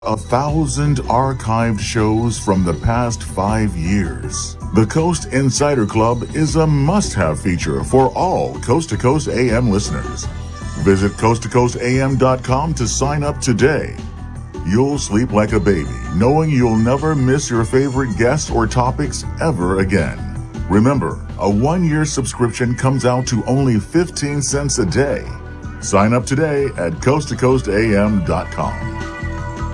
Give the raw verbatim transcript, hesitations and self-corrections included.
A thousand archived shows from the past five years. The Coast Insider Club is a must-have feature for all Coast to Coast A M listeners. Visit coast to coast a m dot com to sign up today. You'll sleep like a baby, knowing you'll never miss your favorite guests or topics ever again. Remember, a one-year subscription comes out to only fifteen cents a day. Sign up today at coast to coast a m dot com.